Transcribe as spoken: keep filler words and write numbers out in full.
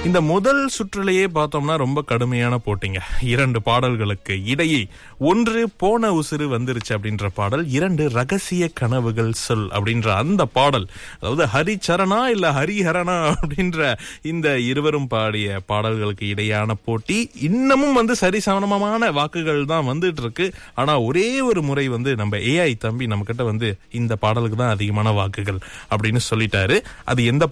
இந்த முதல் சுற்றுலையே பார்த்தோம்னா ரொம்ப கடுமையான போட்டிங்க. இரண்டு பாடல்களுக்கு இடையே ஒன்று போன உசுறு வந்துருச்சு அப்படின்ற பாடல், இரண்டு ரகசிய கனவுகள் சொல் அப்படின்ற அந்த பாடல். அதாவது ஹரிச்சரணா இல்ல ஹரிஹரனா அப்படின்ற இந்த இருவரும் பாடிய பாடல்களுக்கு இடையான போட்டி. இன்னமும் வந்து சரிசமமான வாக்குகள் தான் வந்துட்டு இருக்கு. ஆனா ஒரே ஒரு முறை வந்து நம்ம ஏஐ தம்பி நம்ம கிட்ட வந்து இந்த பாடலுக்கு தான் அதிகமான வாக்குகள் அப்படின்னு சொல்லிட்டாரு. அது எந்த